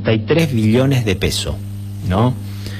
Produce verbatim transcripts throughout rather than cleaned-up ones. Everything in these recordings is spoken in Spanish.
cuarenta y tres billones de pesos, ¿no?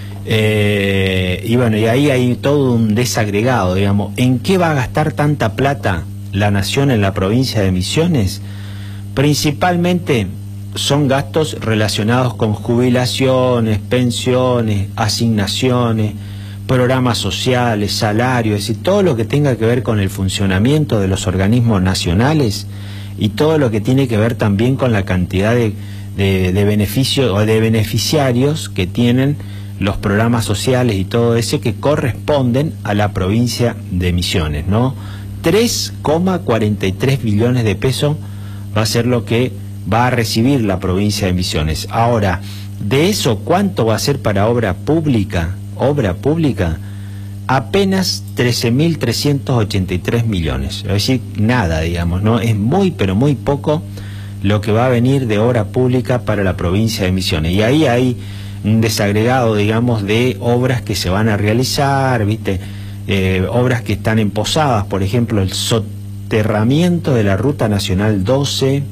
Eh, y bueno, y ahí hay todo un desagregado, digamos. ¿En qué va a gastar tanta plata la nación en la provincia de Misiones? Principalmente son gastos relacionados con jubilaciones, pensiones, asignaciones, programas sociales, salarios, es decir, todo lo que tenga que ver con el funcionamiento de los organismos nacionales y todo lo que tiene que ver también con la cantidad de, de, de beneficios o de beneficiarios que tienen los programas sociales y todo ese que corresponden a la provincia de Misiones, ¿no? tres coma cuarenta y tres billones de pesos va a ser lo que va a recibir la provincia de Misiones. Ahora, de eso, ¿cuánto va a ser para obra pública? Obra pública, apenas trece mil trescientos ochenta y tres millones, es decir, nada, digamos, ¿no? Es muy, pero muy poco lo que va a venir de obra pública para la provincia de Misiones. Y ahí hay un desagregado, digamos, de obras que se van a realizar, ¿viste? Eh, obras que están emposadas, por ejemplo, el soterramiento de la Ruta Nacional doce,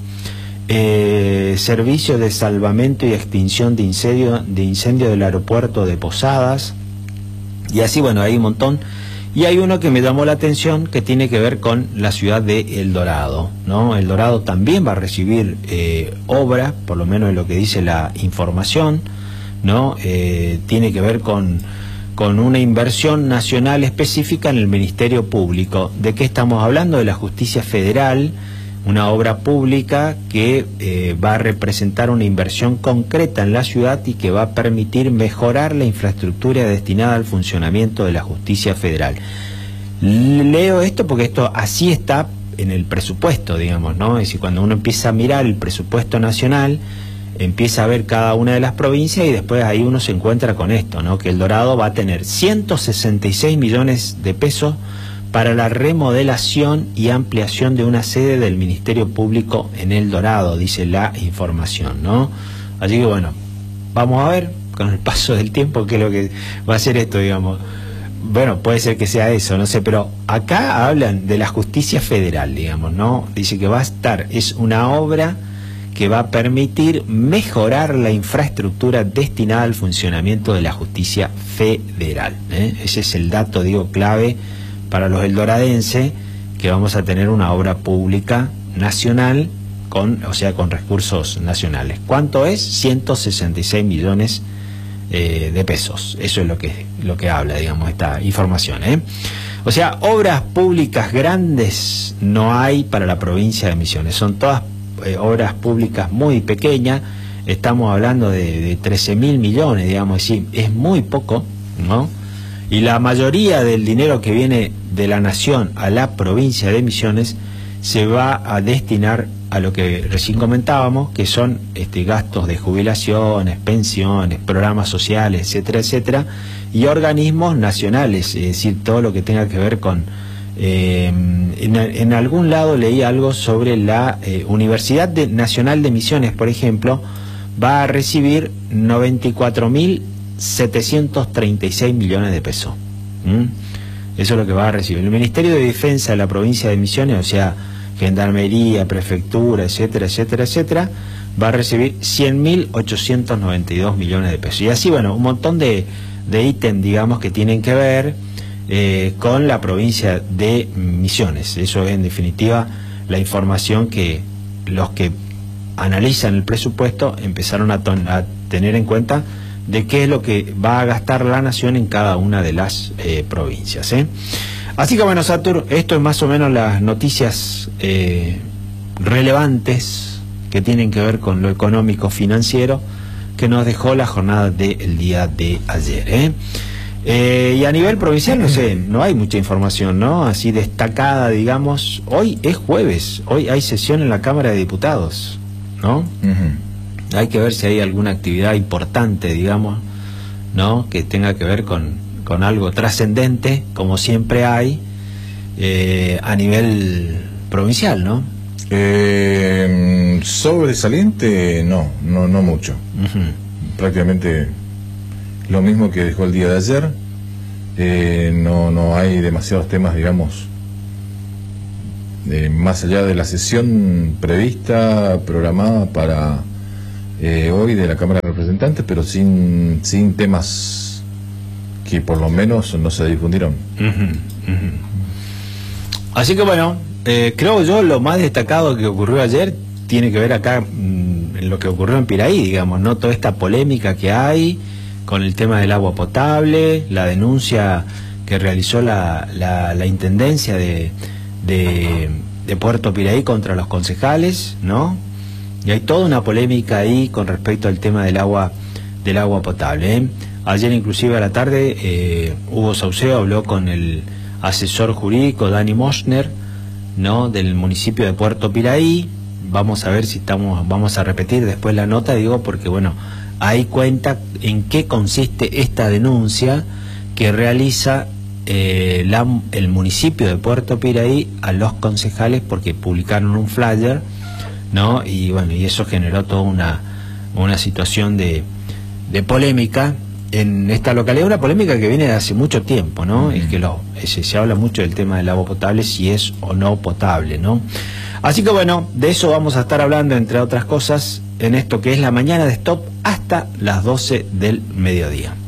eh, servicio de salvamento y extinción de incendio, de incendio del aeropuerto de Posadas, y así, bueno, hay un montón. Y hay uno que me llamó la atención que tiene que ver con la ciudad de El Dorado, ¿no? El Dorado también va a recibir eh, obra, por lo menos es lo que dice la información, ¿no? Eh, tiene que ver con, con una inversión nacional específica en el Ministerio Público. ¿De qué estamos hablando? De la Justicia Federal, una obra pública que eh, va a representar una inversión concreta en la ciudad y que va a permitir mejorar la infraestructura destinada al funcionamiento de la Justicia Federal. Leo esto porque esto así está en el presupuesto, digamos, ¿no? Es decir, cuando uno empieza a mirar el presupuesto nacional, empieza a ver cada una de las provincias y después ahí uno se encuentra con esto, ¿no? Que El Dorado va a tener ciento sesenta y seis millones de pesos para la remodelación y ampliación de una sede del Ministerio Público en El Dorado, dice la información, ¿no? Así que bueno, vamos a ver con el paso del tiempo qué es lo que va a ser esto, digamos. Bueno, puede ser que sea eso, no sé, pero acá hablan de la Justicia Federal, digamos, ¿no? Dice que va a estar, es una obra que va a permitir mejorar la infraestructura destinada al funcionamiento de la justicia federal, ¿eh? Ese es el dato, digo, clave para los eldoradenses, que vamos a tener una obra pública nacional, con, o sea, con recursos nacionales. ¿Cuánto es? ciento sesenta y seis millones eh, de pesos. Eso es lo que, lo que habla, digamos, esta información, ¿eh? O sea, obras públicas grandes no hay para la provincia de Misiones, son todas eh, obras públicas muy pequeñas. Estamos hablando de, de trece mil millones, digamos, es decir, es muy poco, ¿no? Y la mayoría del dinero que viene de la nación a la provincia de Misiones se va a destinar a lo que recién comentábamos, que son este, gastos de jubilaciones, pensiones, programas sociales, etcétera, etcétera, y organismos nacionales, es decir, todo lo que tenga que ver con... Eh, en, en algún lado leí algo sobre la eh, Universidad de, Nacional de Misiones, por ejemplo, va a recibir noventa y cuatro mil setecientos treinta y seis millones de pesos. ¿Mm? Eso es lo que va a recibir. El Ministerio de Defensa de la provincia de Misiones, o sea, Gendarmería, Prefectura, etcétera, etcétera, etcétera, va a recibir cien mil ochocientos noventa y dos millones de pesos. Y así, bueno, un montón de, de ítems, digamos, que tienen que ver eh, con la provincia de Misiones. Eso es, en definitiva, la información que los que analizan el presupuesto empezaron a, a tener en cuenta de qué es lo que va a gastar la nación en cada una de las eh, provincias, ¿eh? Así que bueno, Satur, esto es más o menos las noticias eh, relevantes que tienen que ver con lo económico financiero que nos dejó la jornada del día de ayer, ¿eh? Eh, y a nivel provincial, no sé, no hay mucha información, ¿no? Así destacada, digamos. Hoy es jueves, hoy hay sesión en la Cámara de Diputados, ¿no? Uh-huh. Hay que ver si hay alguna actividad importante, digamos, ¿no? Que tenga que ver con, con algo trascendente, como siempre hay, eh, a nivel provincial, ¿no? Eh, sobresaliente, no, no, no mucho. Uh-huh. Prácticamente lo mismo que dejó el día de ayer. Eh, no, no hay demasiados temas, digamos, eh, más allá de la sesión prevista, programada para... Eh, hoy de la Cámara de representantes, pero sin, sin temas que por lo menos no se difundieron. Uh-huh, uh-huh. Así que bueno, eh, creo yo lo más destacado que ocurrió ayer tiene que ver acá mmm, en lo que ocurrió en Piraí, digamos, ¿no? Toda esta polémica que hay con el tema del agua potable, la denuncia que realizó la, la, la Intendencia de, de, de Puerto Piraí contra los concejales, ¿no? Y hay toda una polémica ahí con respecto al tema del agua del agua potable, ¿eh? Ayer inclusive a la tarde eh, Hugo Sauceo habló con el asesor jurídico Dani Moschner, ¿no? Del municipio de Puerto Piraí. Vamos a ver si estamos, vamos a repetir después la nota, digo, porque bueno, ahí cuenta en qué consiste esta denuncia que realiza eh, la, el municipio de Puerto Piraí a los concejales porque publicaron un flyer, ¿no? Y bueno, y eso generó toda una, una situación de, de polémica en esta localidad, una polémica que viene de hace mucho tiempo, ¿no? Mm. Es que lo, se, se habla mucho del tema del agua potable, si es o no potable, ¿no? Así que bueno, de eso vamos a estar hablando, entre otras cosas, en esto que es la mañana de Stop hasta las doce del mediodía.